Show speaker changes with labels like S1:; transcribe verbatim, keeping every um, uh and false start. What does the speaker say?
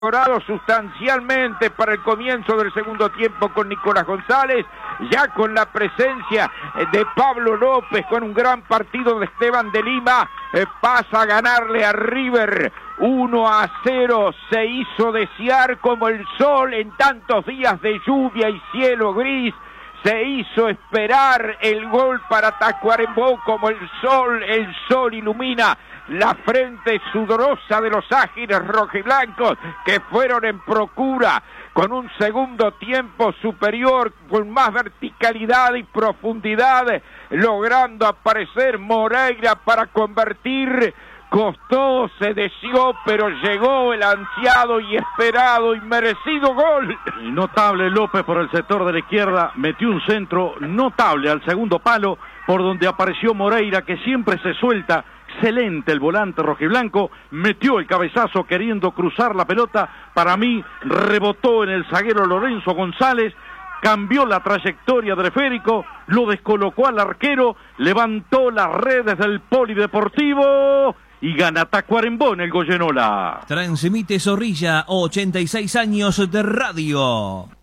S1: mejorado sustancialmente para el comienzo del segundo tiempo con Nicolás González, ya con la presencia de Pablo López, con un gran partido de Esteban de Lima, eh, pasa a ganarle a River uno a cero, se hizo desear como el sol en tantos días de lluvia y cielo gris. Se hizo esperar el gol para Tacuarembó como el sol, el sol ilumina la frente sudorosa de los ágiles rojiblancos que fueron en procura con un segundo tiempo superior, con más verticalidad y profundidad, logrando aparecer Moreira para convertir. Costó, se deseó, pero llegó el ansiado y esperado y merecido gol.
S2: Notable López por el sector de la izquierda, metió un centro notable al segundo palo, por donde apareció Moreira, que siempre se suelta. Excelente el volante rojiblanco, metió el cabezazo queriendo cruzar la pelota, para mí rebotó en el zaguero Lorenzo González, cambió la trayectoria del esférico, lo descolocó al arquero, levantó las redes del polideportivo y gana Tacuarembó en el Goyenola.
S3: Transmite Zorrilla, ochenta y seis años de radio.